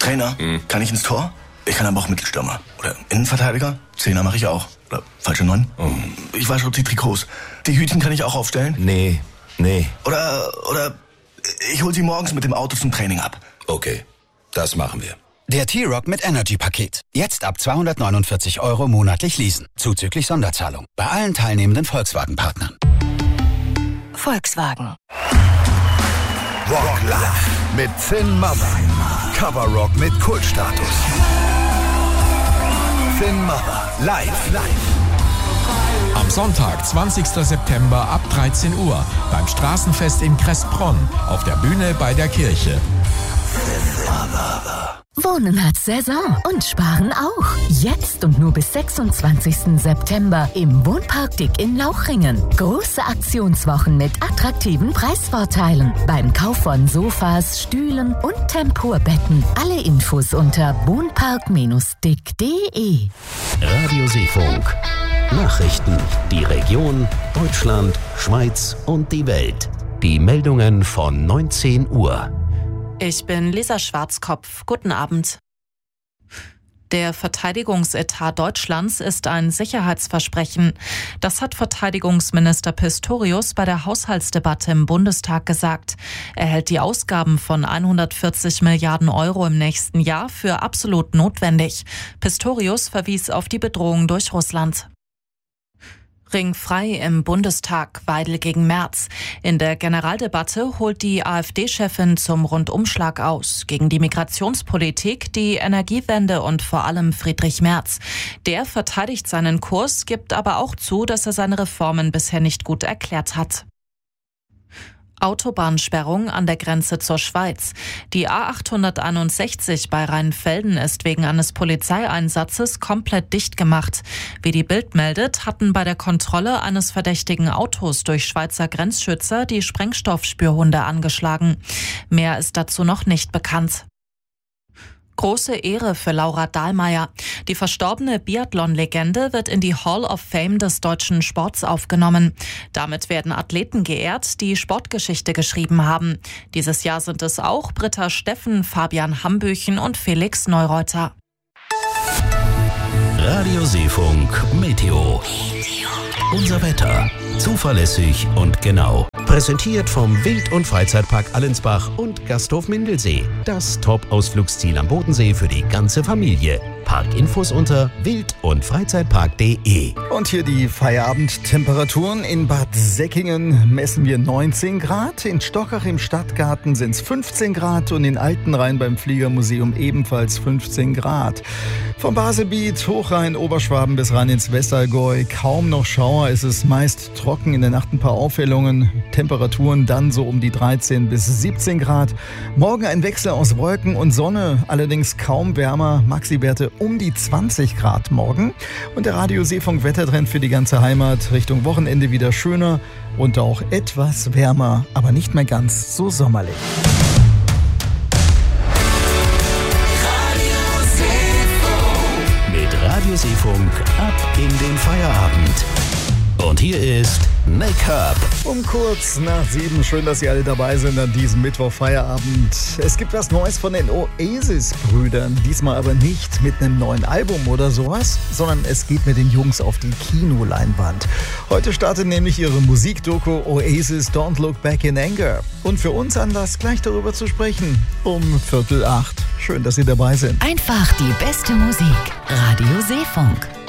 Trainer, kann ich ins Tor? Ich kann aber auch Mittelstürmer. Oder Innenverteidiger? Zehner mache ich auch. Oder falsche 9? Ich wasche die Trikots. Die Hütchen kann ich auch aufstellen? Nee. Oder ich hol sie morgens mit dem Auto zum Training ab. Okay, das machen wir. Der T-Rock mit Energy-Paket. Jetzt ab 249 € monatlich leasen. Zuzüglich Sonderzahlung. Bei allen teilnehmenden Volkswagen-Partnern. Volkswagen. Rock Live mit Finn Mother. Cover Rock mit Kultstatus. Finn Mother. Live. Am Sonntag, 20. September ab 13 Uhr beim Straßenfest in Kressbronn auf der Bühne bei der Kirche. Wohnen hat Saison und Sparen auch. Jetzt und nur bis 26. September im Wohnpark Dick in Lauchringen. Große Aktionswochen mit attraktiven Preisvorteilen. Beim Kauf von Sofas, Stühlen und Tempurbetten. Alle Infos unter wohnpark-dick.de. Radio Seefunk. Nachrichten. Die Region, Deutschland, Schweiz und die Welt. Die Meldungen von 19 Uhr. Ich bin Lisa Schwarzkopf. Guten Abend. Der Verteidigungsetat Deutschlands ist ein Sicherheitsversprechen. Das hat Verteidigungsminister Pistorius bei der Haushaltsdebatte im Bundestag gesagt. Er hält die Ausgaben von 140 Milliarden € im nächsten Jahr für absolut notwendig. Pistorius verwies auf die Bedrohung durch Russland. Ringfrei im Bundestag, Weidel gegen Merz. In der Generaldebatte holt die AfD-Chefin zum Rundumschlag aus. Gegen die Migrationspolitik, die Energiewende und vor allem Friedrich Merz. Der verteidigt seinen Kurs, gibt aber auch zu, dass er seine Reformen bisher nicht gut erklärt hat. Autobahnsperrung an der Grenze zur Schweiz. Die A861 bei Rheinfelden ist wegen eines Polizeieinsatzes komplett dicht gemacht. Wie die Bild meldet, hatten bei der Kontrolle eines verdächtigen Autos durch Schweizer Grenzschützer die Sprengstoffspürhunde angeschlagen. Mehr ist dazu noch nicht bekannt. Große Ehre für Laura Dahlmeier. Die verstorbene Biathlon-Legende wird in die Hall of Fame des deutschen Sports aufgenommen. Damit werden Athleten geehrt, die Sportgeschichte geschrieben haben. Dieses Jahr sind es auch Britta Steffen, Fabian Hambüchen und Felix Neureuter. Radio Seefunk Meteo. Unser Wetter. Zuverlässig und genau. Präsentiert vom Wild- und Freizeitpark Allensbach und Gasthof Mindelsee. Das Top-Ausflugsziel am Bodensee für die ganze Familie. Parkinfos unter wild-und-freizeitpark.de. Und hier die Feierabendtemperaturen. In Bad Säckingen messen wir 19 Grad. In Stockach im Stadtgarten sind es 15 Grad und in Altenrhein beim Fliegermuseum ebenfalls 15 Grad. Vom Baselbiet, Hochrhein, Oberschwaben bis rein ins Westallgäu. Kaum noch Schauer, es ist meist trocken, in der Nacht ein paar Aufhellungen. Temperaturen dann so um die 13 bis 17 Grad. Morgen ein Wechsel aus Wolken und Sonne, allerdings kaum wärmer. Maxi-Werte um die 20 Grad morgen. Und der Radio Seefunk Wettertrend für die ganze Heimat. Richtung Wochenende wieder schöner und auch etwas wärmer, aber nicht mehr ganz so sommerlich. Radio Seefunk ab in den Feierabend. Und hier ist Make-up. Um kurz nach 7. Schön, dass Sie alle dabei sind an diesem Mittwoch Feierabend. Es gibt was Neues von den Oasis-Brüdern. Diesmal aber nicht mit einem neuen Album oder sowas, sondern es geht mit den Jungs auf die Kinoleinwand. Heute startet nämlich ihre Musikdoku Oasis Don't Look Back in Anger. Und für uns Anlass, gleich darüber zu sprechen. Um 7:45. Schön, dass Sie dabei sind. Einfach die beste Musik. Radio Seefunk.